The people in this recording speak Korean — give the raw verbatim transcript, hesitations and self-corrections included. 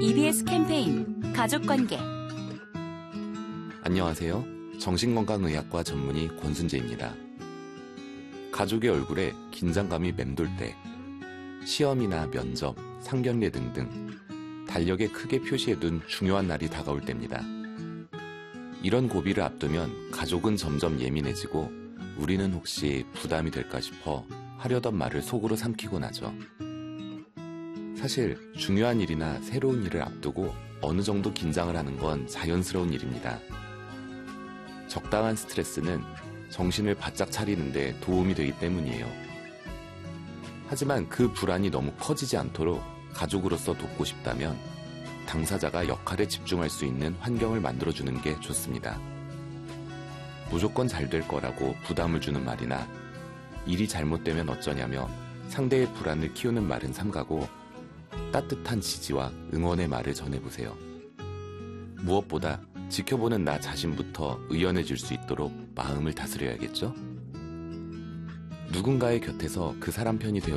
이비에스 캠페인 가족관계. 안녕하세요. 정신건강의학과 전문의 권순재입니다. 가족의 얼굴에 긴장감이 맴돌 때 시험이나 면접, 상견례 등등 달력에 크게 표시해둔 중요한 날이 다가올 때입니다. 이런 고비를 앞두면 가족은 점점 예민해지고 우리는 혹시 부담이 될까 싶어 하려던 말을 속으로 삼키곤 하죠. 사실 중요한 일이나 새로운 일을 앞두고 어느 정도 긴장을 하는 건 자연스러운 일입니다. 적당한 스트레스는 정신을 바짝 차리는 데 도움이 되기 때문이에요. 하지만 그 불안이 너무 커지지 않도록 가족으로서 돕고 싶다면 당사자가 역할에 집중할 수 있는 환경을 만들어주는 게 좋습니다. 무조건 잘 될 거라고 부담을 주는 말이나 일이 잘못되면 어쩌냐며 상대의 불안을 키우는 말은 삼가고 따뜻한 지지와 응원의 말을 전해보세요. 무엇보다 지켜보는 나 자신부터 의연해질 수 있도록 마음을 다스려야겠죠? 누군가의 곁에서 그 사람 편이 되어